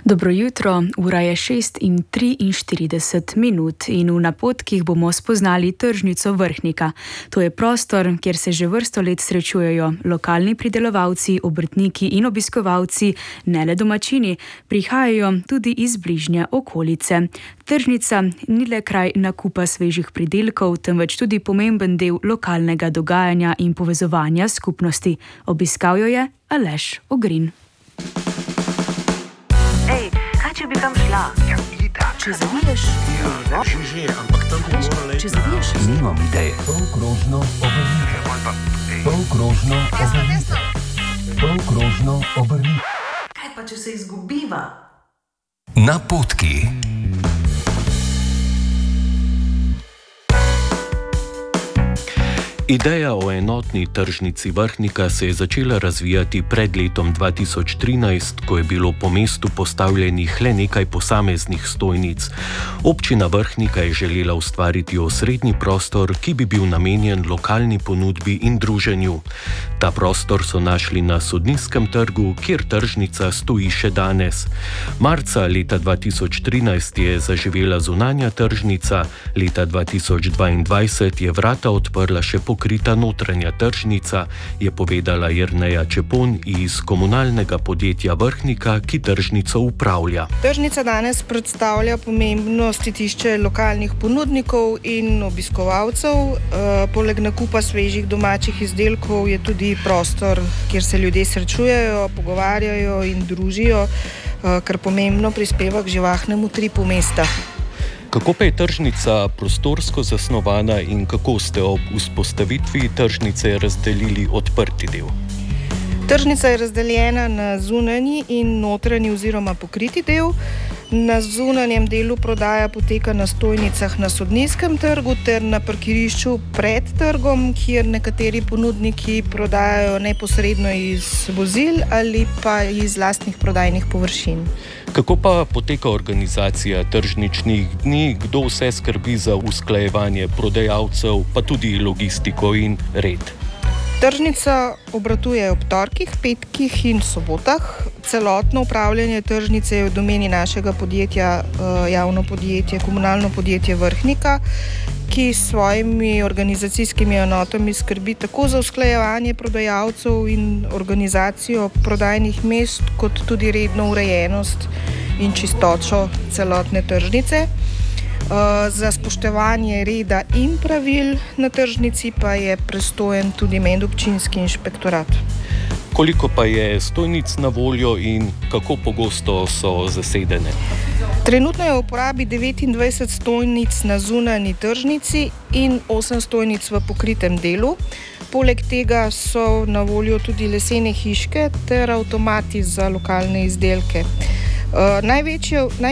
Dobro jutro, ura je 6:43 in v napotkih bomo spoznali tržnico Vrhnika. To je prostor, kjer se že vrsto let srečujejo lokalni pridelovalci, obrtniki in obiskovalci, ne le domačini, prihajajo tudi iz bližnje okolice. Tržnica ni le kraj nakupa svežih pridelkov, temveč tudi pomemben del lokalnega dogajanja in povezovanja skupnosti. Obiskal jo je Aleš Ogrin. Če bi tam šla, če zaviješ, ampak tam bi morala če zaviješ, nimam ideje. Polkrožno obrnite. Polkrožno obrnite. Polkrožno obrnite. kaj pa če se izgubiva? Napotki. Ideja o enotni tržnici Vrhnika se je začela razvijati pred letom 2013, ko je bilo po mestu postavljenih le nekaj posameznih stojnic. Občina Vrhnika je želela ustvariti osrednji prostor, ki bi bil namenjen lokalni ponudbi in druženju. Ta prostor so našli na Sodniškem trgu, kjer tržnica stoji še danes. Marca leta 2013 je zaživela zunanja tržnica, leta 2022 je vrata odprla še pokrita notranja tržnica, je povedala Jerneja Čepon iz komunalnega podjetja Vrhnika, ki tržnico upravlja. Tržnica danes predstavlja pomembno stitišče lokalnih ponudnikov in obiskovalcev. Poleg nakupa svežih domačih izdelkov je tudi prostor, kjer se ljudje srečujejo, pogovarjajo in družijo, kar pomembno prispeva k živahnemu tripu mesta. Kako pa je tržnica prostorsko zasnovana in kako ste ob vzpostavitvi tržnice razdelili odprti del? Tržnica je razdeljena na zunanji in notranji oziroma pokriti del. Na zunanjem delu prodaja poteka na stojnicah na Sodniškem trgu ter na parkirišču pred trgom, kjer nekateri ponudniki prodajajo neposredno iz vozil ali pa iz lastnih prodajnih površin. Kako pa poteka organizacija tržničnih dni, kdo vse skrbi za usklajevanje prodajalcev, pa tudi logistiko in red? Tržnica obratuje ob torkih, petkih in sobotah. Celotno upravljanje tržnice je v domeni našega podjetja, javno podjetje, komunalno podjetje Vrhnika, ki s svojimi organizacijskimi enotami skrbi tako za usklajevanje prodajalcev in organizacijo prodajnih mest, kot tudi redno urejenost in čistočo celotne tržnice. Za spoštovanje reda in pravil na tržnici pa je pristojen tudi medobčinski inšpektorat. Koliko pa je stojnic na voljo in kako pogosto so zasedene? Trenutno je v uporabi 29 stojnic na zunanji tržnici in 8 stojnic v pokritem delu. Poleg tega so na voljo tudi lesene hiške ter avtomati za lokalne izdelke.